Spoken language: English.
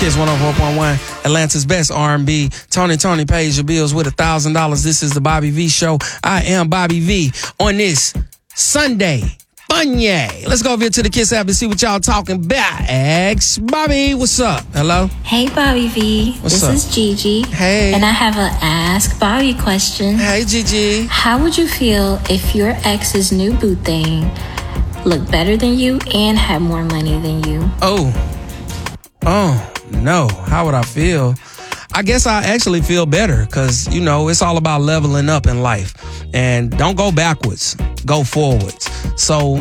Kiss 104.1, Atlanta's best R&B. Tony pays your bills with $1,000. This is the Bobby V Show. I am Bobby V on this Sunday. Funye. Let's go over here to the Kiss app and see what y'all talking about. Ex Bobby, what's up? Hello? Hey, Bobby V. What's up? This is Gigi. Hey. And I have a Ask Bobby question. Hey, Gigi. How would you feel if your ex's new boo thing looked better than you and had more money than you? Oh, no. How would I feel? I guess I actually feel better because, you know, it's all about leveling up in life. And don't go backwards, go forwards. So